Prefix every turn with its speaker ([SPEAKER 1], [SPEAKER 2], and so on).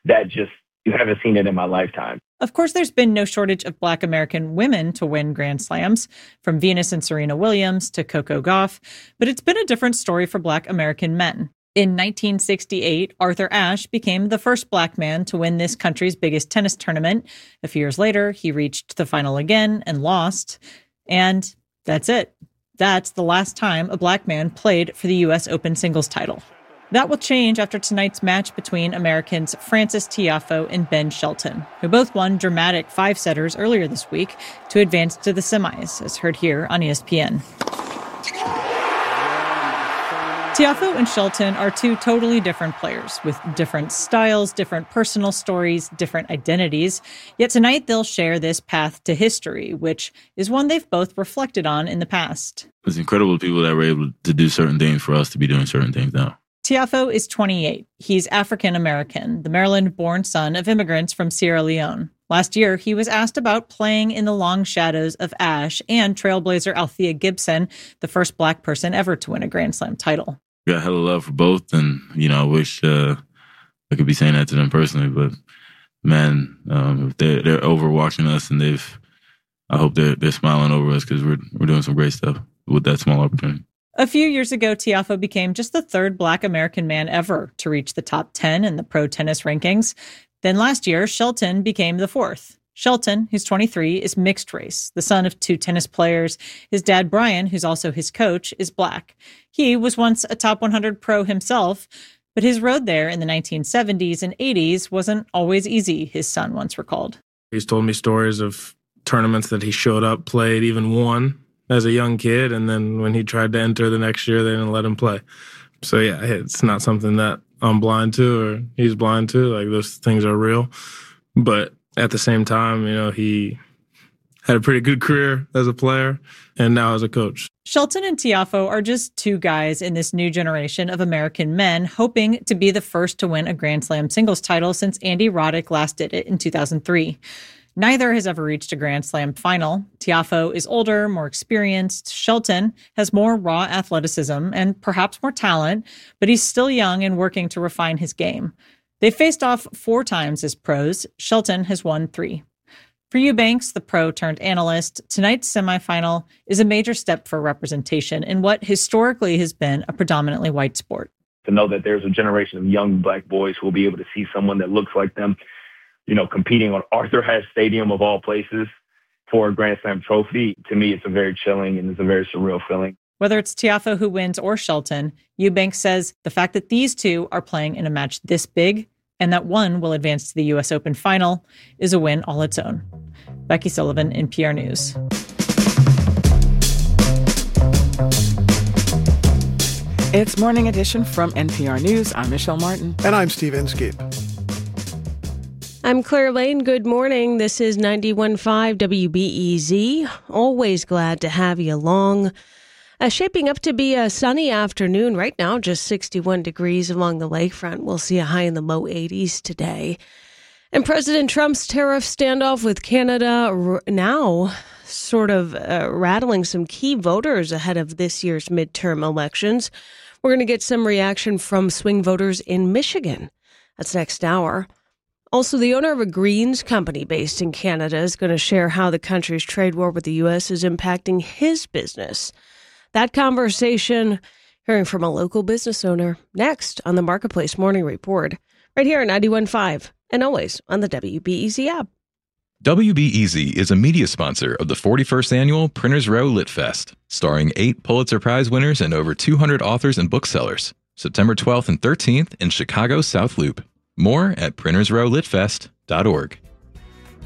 [SPEAKER 1] that just, you haven't seen it in my lifetime.
[SPEAKER 2] Of course, there's been no shortage of Black American women to win Grand Slams, from Venus and Serena Williams to Coco Gauff, but it's been a different story for Black American men. In 1968, Arthur Ashe became the first Black man to win this country's biggest tennis tournament. A few years later, he reached the final again and lost. And that's it. That's the last time a Black man played for the U.S. Open singles title. That will change after tonight's match between Americans Frances Tiafoe and Ben Shelton, who both won dramatic 5-setters earlier this week to advance to the semis, as heard here on ESPN. Tiafoe and Shelton are two totally different players with different styles, different personal stories, different identities. Yet tonight they'll share this path to history, which is one they've both reflected on in the past.
[SPEAKER 3] It's incredible people that were able to do certain things for us to be doing certain things now.
[SPEAKER 2] Tiafoe is 28. He's African-American, the Maryland-born son of immigrants from Sierra Leone. Last year, he was asked about playing in the long shadows of Ashe and trailblazer Althea Gibson, the first Black person ever to win a Grand Slam title.
[SPEAKER 3] Got hella love for both, and, I wish I could be saying that to them personally, but, man, if they're over watching us, and I hope they're smiling over us because we're doing some great stuff with that small opportunity.
[SPEAKER 2] A few years ago, Tiafoe became just the third Black American man ever to reach the top 10 in the pro tennis rankings. Then last year, Shelton became the fourth. Shelton, who's 23, is mixed race, the son of two tennis players. His dad, Brian, who's also his coach, is Black. He was once a top 100 pro himself, but his road there in the 1970s and 80s wasn't always easy, his son once recalled.
[SPEAKER 4] He's told me stories of tournaments that he showed up, played, even won as a young kid, and then when he tried to enter the next year, they didn't let him play. So yeah, it's not something that I'm blind to or he's blind to. Like, those things are real. But at the same time, he had a pretty good career as a player and now as a coach.
[SPEAKER 2] Shelton and Tiafoe are just two guys in this new generation of American men hoping to be the first to win a Grand Slam singles title since Andy Roddick last did it in 2003. Neither has ever reached a Grand Slam final. Tiafoe is older, more experienced. Shelton has more raw athleticism and perhaps more talent, but he's still young and working to refine his game. They faced off 4 times as pros. Shelton has won 3. For Eubanks, the pro-turned-analyst, tonight's semifinal is a major step for representation in what historically has been a predominantly white sport.
[SPEAKER 1] To know that there's a generation of young Black boys who will be able to see someone that looks like them, competing on Arthur Ashe Stadium of all places for a Grand Slam trophy, to me, it's a very chilling and it's a very surreal feeling.
[SPEAKER 2] Whether it's Tiafoe who wins or Shelton, Eubanks says the fact that these two are playing in a match this big and that one will advance to the U.S. Open final is a win all its own. Becky Sullivan, NPR News.
[SPEAKER 5] It's Morning Edition from NPR News. I'm Michelle Martin.
[SPEAKER 6] And I'm Steve Inskeep.
[SPEAKER 7] I'm Claire Lane. Good morning. This is 91.5 WBEZ. Always glad to have you along. Shaping up to be a sunny afternoon. Right now, just 61 degrees along the lakefront. We'll see a high in the low 80s today. And President Trump's tariff standoff with Canada now sort of rattling some key voters ahead of this year's midterm elections. We're going to get some reaction from swing voters in Michigan. That's next hour. Also, the owner of a greens company based in Canada is going to share how the country's trade war with the U.S. is impacting his business. That conversation, hearing from a local business owner, next on the Marketplace Morning Report, right here at 91.5 and always on the WBEZ app.
[SPEAKER 8] WBEZ is a media sponsor of the 41st Annual Printers Row Lit Fest, starring 8 Pulitzer Prize winners and over 200 authors and booksellers, September 12th and 13th in Chicago's South Loop. More at printersrowlitfest.org.